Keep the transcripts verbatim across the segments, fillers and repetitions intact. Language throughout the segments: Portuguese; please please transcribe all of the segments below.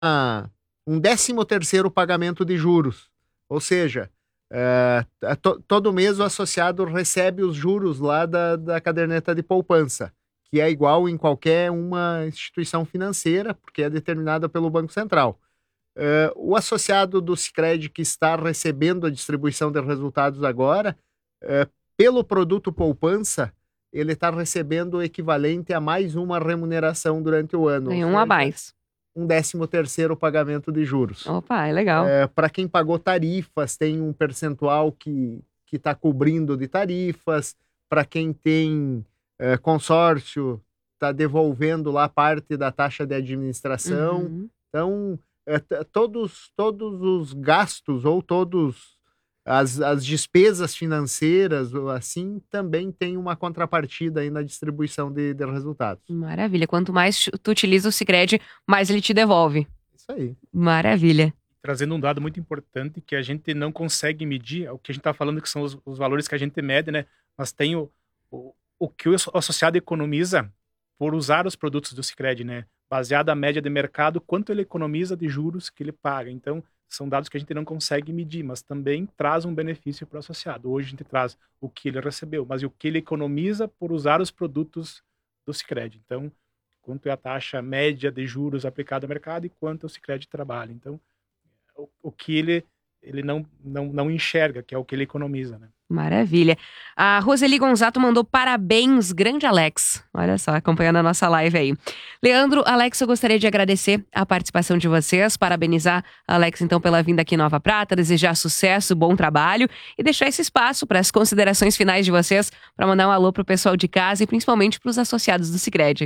um décimo terceiro pagamento de juros. Ou seja, é, to, todo mês o associado recebe os juros lá da, da caderneta de poupança, que é igual em qualquer uma instituição financeira, porque é determinada pelo Banco Central. É, o associado do Sicredi que está recebendo a distribuição de resultados agora, é, pelo produto poupança, ele está recebendo o equivalente a mais uma remuneração durante o ano. Tem um a mais. Um décimo terceiro pagamento de juros. Opa, é legal. É, para quem pagou tarifas, tem um percentual que que está cobrindo de tarifas. Para quem tem é, consórcio, está devolvendo lá parte da taxa de administração. Uhum. Então, é, t- todos, todos os gastos ou todos as, as despesas financeiras, ou assim, também tem uma contrapartida aí na distribuição de, de resultados. Maravilha. Quanto mais tu utiliza o Sicredi, mais ele te devolve. Isso aí. Maravilha. Trazendo um dado muito importante que a gente não consegue medir, o que a gente está falando que são os, os valores que a gente mede, né? Mas tem o, o, o que o associado economiza por usar os produtos do Sicredi, né? Baseado na média de mercado, quanto ele economiza de juros que ele paga. Então, são dados que a gente não consegue medir, mas também traz um benefício para o associado. Hoje a gente traz o que ele recebeu, mas e o que ele economiza por usar os produtos do Sicredi. Então, quanto é a taxa média de juros aplicada ao mercado e quanto o Sicredi trabalha. Então, o, o que ele, ele não, não, não enxerga, que é o que ele economiza, né? Maravilha. A Roseli Gonzato mandou parabéns, grande Alex. Olha só, acompanhando a nossa live aí. Leandro, Alex, eu gostaria de agradecer a participação de vocês, parabenizar a Alex então pela vinda aqui em Nova Prata, desejar sucesso, bom trabalho e deixar esse espaço para as considerações finais de vocês, para mandar um alô pro pessoal de casa e principalmente para os associados do Sicredi.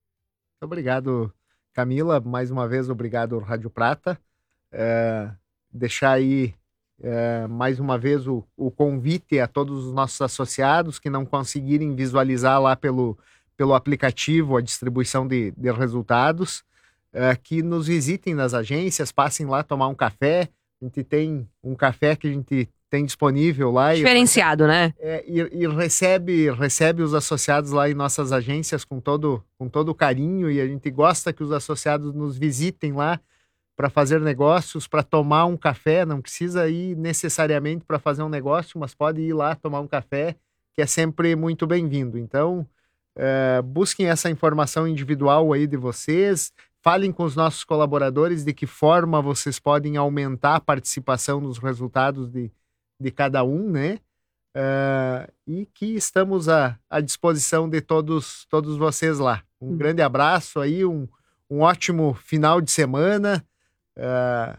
Obrigado, Camila. Mais uma vez, obrigado, Rádio Prata. É, deixar aí é, mais uma vez o, o convite a todos os nossos associados que não conseguirem visualizar lá pelo, pelo aplicativo a distribuição de, de resultados, é, que nos visitem nas agências, passem lá tomar um café. A gente tem um café que a gente tem disponível lá. Diferenciado, e, né? É, e, e recebe, recebe os associados lá em nossas agências com todo, com todo carinho, e a gente gosta que os associados nos visitem lá para fazer negócios, para tomar um café. Não precisa ir necessariamente para fazer um negócio, mas pode ir lá tomar um café, que é sempre muito bem-vindo. Então, é, busquem essa informação individual aí de vocês, falem com os nossos colaboradores de que forma vocês podem aumentar a participação nos resultados de, de cada um, né? É, e que estamos à, à disposição de todos, todos vocês lá. Um Hum. grande abraço aí, um, um ótimo final de semana. Uh,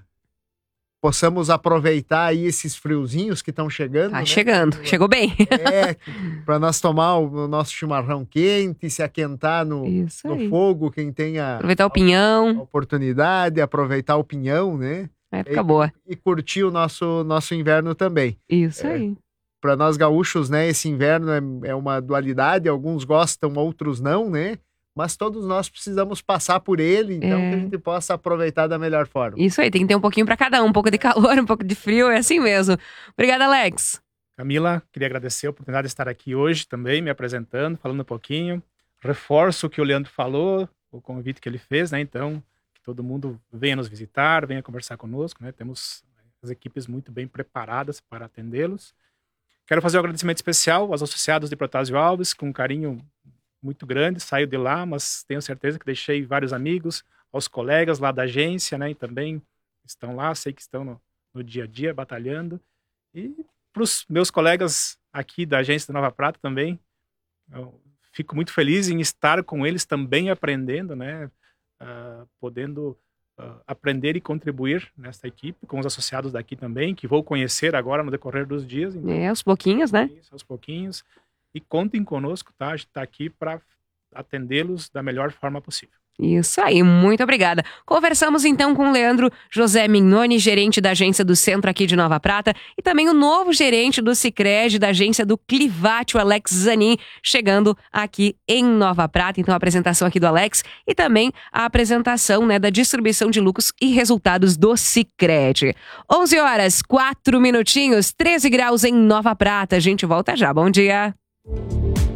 possamos aproveitar aí esses friozinhos que estão chegando. Tá né? chegando, chegou bem. É, para nós tomar o, o nosso chimarrão quente, se aquentar no, Isso no aí. fogo, quem tem a, Aproveitar o a pinhão, oportunidade, aproveitar o pinhão, né? época E, boa. e curtir o nosso, nosso inverno também. Isso É. aí. Para nós gaúchos, né, esse inverno é, é uma dualidade, alguns gostam, outros não, né? Mas todos nós precisamos passar por ele, então É. que a gente possa aproveitar da melhor forma. Isso aí, tem que ter um pouquinho pra cada um, um pouco de calor, um pouco de frio, é assim mesmo. Obrigada, Alex. Camila, queria agradecer a oportunidade de estar aqui hoje também, me apresentando, falando um pouquinho. Reforço o que o Leandro falou, o convite que ele fez, né? Então, que todo mundo venha nos visitar, venha conversar conosco, né? Temos as equipes muito bem preparadas para atendê-los. Quero fazer um agradecimento especial aos associados de Protásio Alves, com um carinho muito grande, saio de lá, mas tenho certeza que deixei vários amigos, aos colegas lá da agência, né, e também estão lá, sei que estão no, no dia a dia, batalhando, e para os meus colegas aqui da agência da Nova Prata também, eu fico muito feliz em estar com eles também aprendendo, né, uh, podendo uh, aprender e contribuir nessa equipe, com os associados daqui também, que vou conhecer agora no decorrer dos dias. Então, É, aos pouquinhos, né? isso, aos pouquinhos. E contem conosco, tá? A gente está aqui para atendê-los da melhor forma possível. Isso aí, muito obrigada. Conversamos então com o Leandro José Mignoni, gerente da agência do Centro aqui de Nova Prata, e também o novo gerente do Sicredi, da agência do Clivate, o Alex Zanin, chegando aqui em Nova Prata. Então a apresentação aqui do Alex e também a apresentação, né, da distribuição de lucros e resultados do Sicredi. onze horas, quatro minutinhos, treze graus em Nova Prata. A gente volta já. Bom dia.